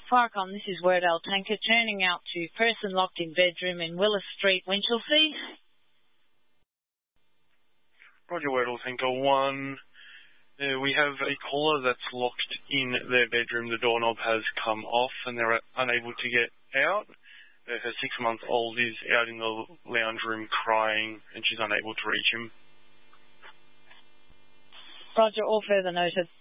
Firecom, this is Wordale Tanker, turning out to person locked in bedroom in Willis Street, Winchelsea. Roger, Wordale Tanker 1. We have a caller that's locked in their bedroom. The doorknob has come off and they're unable to get out. Her 6-month-old is out in the lounge room crying and she's unable to reach him. Roger, all further noted.